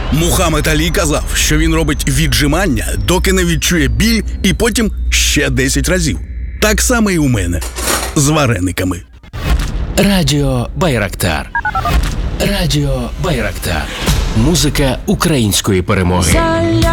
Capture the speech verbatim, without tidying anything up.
Мухаммед Алі казав, що він робить віджимання, доки не відчує біль, і потім ще десять разів. Так само і у мене. З варениками. Радіо Байрактар. Радіо Байрактар. Музика української перемоги.